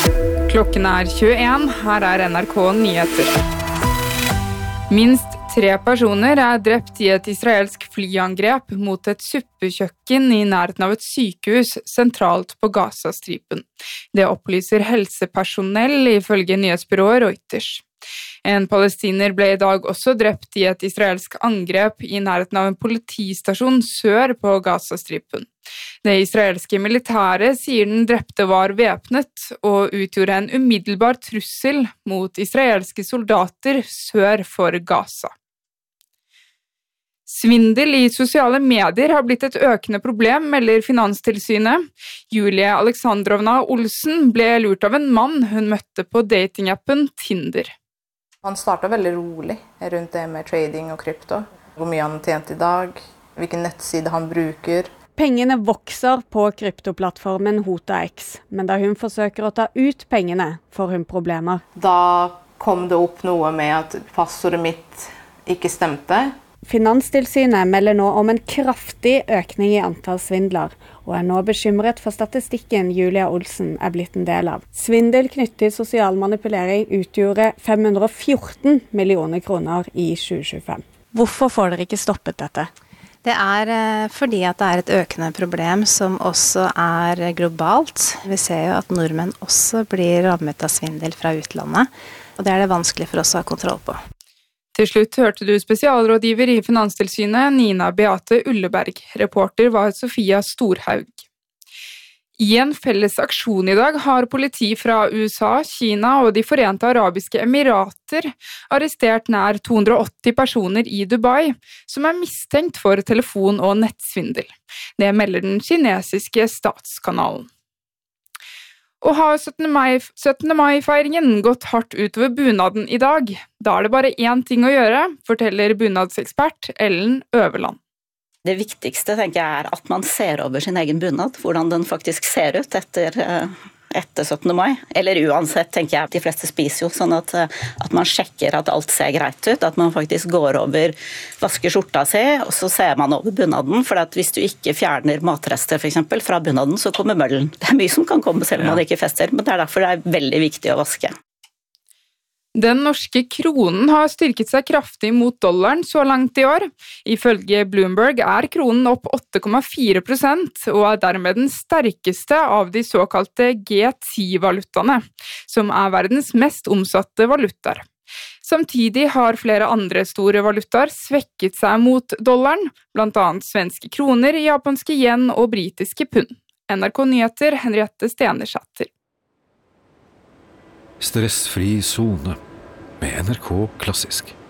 Klokken 21, her NRK Nyheter. Minst 3 personer drept i et israelsk flyangrep mot et suppekjøkken i nærheten av et sykehus sentralt på Gazastripen. Det opplyser helsepersonell ifølge nyhetsbyrået Reuters. En palestiner ble i dag også drept i et israelsk angrep i nærheten av en politistasjon sør på Gazastripen. Det israelske militæret sier den drepte var væpnet og utgjorde en umiddelbar trussel mot israelske soldater sør for Gaza. Svindel i sosiale medier har blitt et økende problem, melder Finanstilsynet. Julie Alexandrovna Olsen ble lurt av en mann hun møtte på datingappen Tinder. Han startet veldig rolig rundt det med trading og krypto. Hvor mye han har tjent i dag, hvilken nettside han bruker. Pengene vokser på kryptoplattformen HotaX, men da hun forsøker å ta ut pengene, får hun problemer. Da kom det opp noe med at passordet mitt ikke stemte. Finanstilsynet melder nå om en kraftig økning i antall svindler, og er nå bekymret for statistikken Julia Olsen er blitt en del av. Svindel knyttet til sosial manipulering utgjorde 514 millioner kroner i 2025. Hvorfor får dere ikke stoppet dette? Det fordi at det et økende problem som også globalt. Vi ser jo at nordmenn også blir rammet av svindel fra utlandet, og det det vanskelig for oss å ha kontroll på. Til slutt hørte du spesialrådgiver i Finanstilsynet Nina Beate Ulleberg. Reporter var Sofia Storhaug. I en felles aksjon i dag har politi fra USA, Kina og de Forente Arabiske Emirater arrestert nær 280 personer i Dubai, som mistenkt for telefon- og nettsvindel. Det melder den kinesiske statskanalen. Og har 17. mai-feiringen gått hardt utover bunaden i dag? Da det bare én ting å gjøre, forteller bunadsekspert Ellen Øverland. Det viktigste tenker jeg at man ser over sin egen bunad, hvordan den faktisk ser ut etter 17. mai. Eller uansett tenker jeg at de fleste spiser jo, sånn at man sjekker at alt ser greit ut, at man faktisk går over, vasker skjorta si, og så ser man over bunaden, for at hvis du ikke fjerner matrester for eksempel fra bunaden, så kommer møllen. Det mye som kan komme selv om man ikke fester, men det derfor det veldig viktig å vaske. Den norske kronen har styrket seg kraftig mot dollaren så langt i år. Ifølge Bloomberg kronen opp 8,4% og dermed den sterkeste av de såkalte G10-valutaene, som verdens mest omsatte valutaer. Samtidig har flere andre store valutaer svekket seg mot dollaren, blant annet svenske kroner, japanske yen og britiske pund. NRK Nyheter, Henriette Stenersæter. Stressfri zone med NRK Klassisk.